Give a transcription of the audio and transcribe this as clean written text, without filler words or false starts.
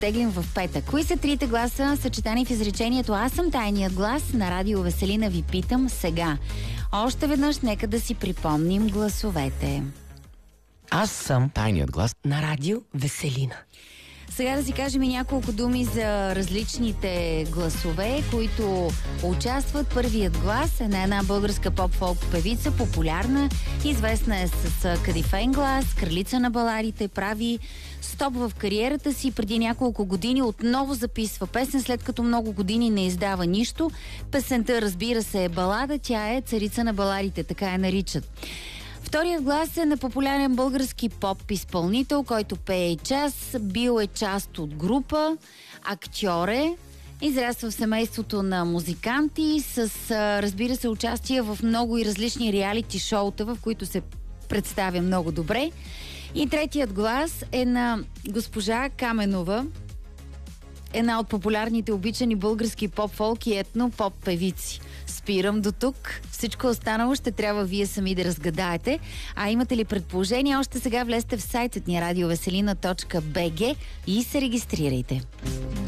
теглим в петък. Кои са трите гласа, съчетани в изречението "Аз съм тайният глас" на Радио Веселина, ви питам сега. Още веднъж нека да си припомним гласовете. Аз съм тайният глас на Радио Веселина. Сега да си кажем и няколко думи за различните гласове, които участват. Първият глас е на една българска поп-фолк певица, популярна, известна е с кадифен глас, кралица на баладите, прави стоп в кариерата си. Преди няколко години отново записва песен, след като много години не издава нищо. Песента, разбира се, е балада, тя е царица на баладите, така я наричат. Вторият глас е на популярен български поп-изпълнител, който пее час, бил е част от група, актьор е, израства в семейството на музиканти, с, разбира се, участие в много и различни реалити шоута, в които се представя много добре. И третият глас е на госпожа Каменова, една от популярните обичани български поп-фолк и етно-поп певици. Спирам до тук. Всичко останало ще трябва вие сами да разгадаете. А имате ли предположение? Още сега влезте в сайтът ни radiovеселина.bg и се регистрирайте.